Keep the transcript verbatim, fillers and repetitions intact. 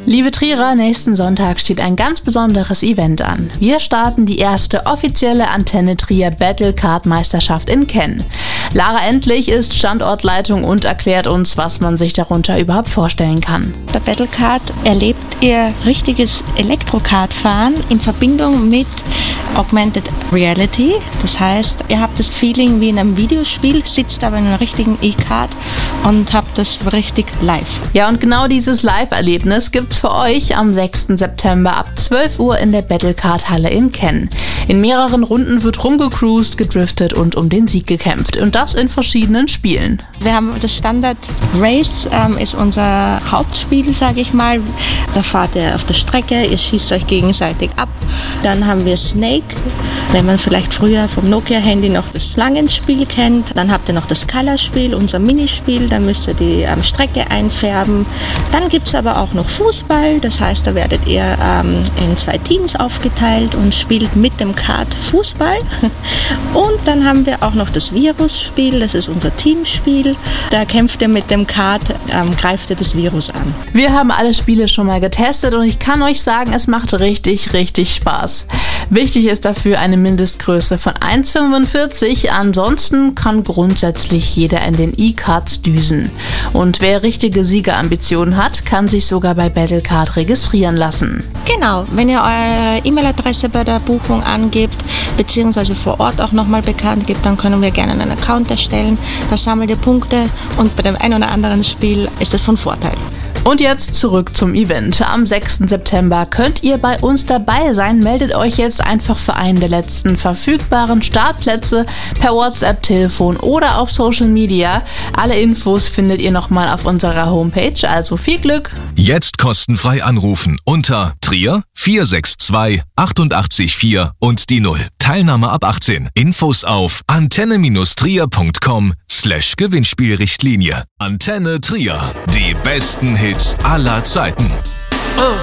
Liebe Trierer, nächsten Sonntag steht ein ganz besonderes Event an. Wir starten die erste offizielle Antenne Trier Battlecard-Meisterschaft in Kenn. Lara Endlich ist Standortleitung und erklärt uns, was man sich darunter überhaupt vorstellen kann. Bei Battlecard erlebt ihr richtiges Elektrokart-Fahren in Verbindung mit Augmented Reality. Das heißt, ihr habt das Feeling wie in einem Videospiel, sitzt aber in einem richtigen E-Kart und habt das richtig live. Ja, und genau dieses Live-Erlebnis gibt's für euch am sechsten September ab zwölf Uhr in der Battlecard-Halle in Kenn. In mehreren Runden wird rumgecruised, gedriftet und um den Sieg gekämpft. Und das in verschiedenen Spielen. Wir haben das Standard Race, ähm, ist unser Hauptspiel, sage ich mal. Da fahrt ihr auf der Strecke, ihr schießt euch gegenseitig ab. Dann haben wir Snake, wenn man vielleicht früher vom Nokia-Handy noch das Schlangenspiel kennt. Dann habt ihr noch das Color-Spiel, unser Minispiel, da müsst ihr die ähm, Strecke einfärben. Dann gibt es aber auch noch Fußball, das heißt, da werdet ihr ähm, in zwei Teams aufgeteilt und spielt mit dem Kart Fußball. Und dann haben wir auch noch das Virus-Spiel, das ist unser Teamspiel. Da kämpft ihr mit dem Kart, ähm, greift ihr das Virus an. Wir haben alle Spiele schon mal getestet und ich kann euch sagen, es macht richtig, richtig Spaß. Wichtig ist dafür eine Mindestgröße von eins Komma fünfundvierzig, ansonsten kann grundsätzlich jeder in den E-Karts düsen. Und wer richtige Siegerambitionen hat, kann sich sogar bei Battlecard registrieren lassen. Genau, wenn ihr eure E-Mail-Adresse bei der Buchung angebt, beziehungsweise vor Ort auch nochmal bekannt gibt, dann können wir gerne einen Account erstellen. Da sammelt ihr Punkte und bei dem einen oder anderen Spiel ist das von Vorteil. Und jetzt zurück zum Event. Am sechsten September könnt ihr bei uns dabei sein. Meldet euch jetzt einfach für einen der letzten verfügbaren Startplätze per WhatsApp, Telefon oder auf Social Media. Alle Infos findet ihr nochmal auf unserer Homepage, also viel Glück. Jetzt kostenfrei anrufen unter Trier vier sechs zwei achtundachtzig vier und die null. Teilnahme ab achtzehn. Infos auf antenne-trier.com slash Gewinnspielrichtlinie. Antenne Trier. Die besten Hits aller Zeiten. Oh.